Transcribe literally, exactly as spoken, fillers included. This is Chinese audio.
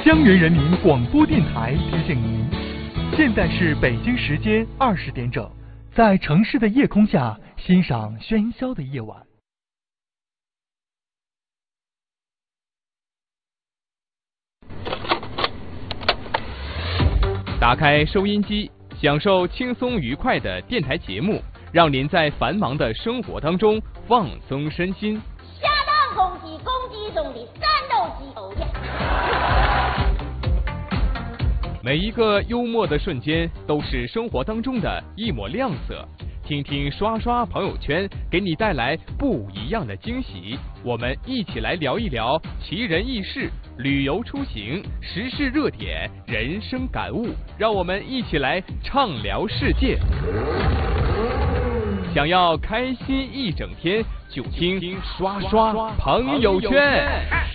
江源人民广播电台提醒您，现在是北京时间二十点整，在城市的夜空下欣赏喧嚣的夜晚。 打开收音机，享受轻松愉快的电台节目，让您在繁忙的生活当中放松身心。 下当空气，公鸡中的战斗机，哦耶！ 每一个幽默的瞬间，都是生活当中的一抹亮色。听听刷刷朋友圈，给你带来不一样的惊喜。我们一起来聊一聊奇人异事、旅游出行、时事热点、人生感悟，让我们一起来畅聊世界。想要开心一整天，就听刷刷朋友圈。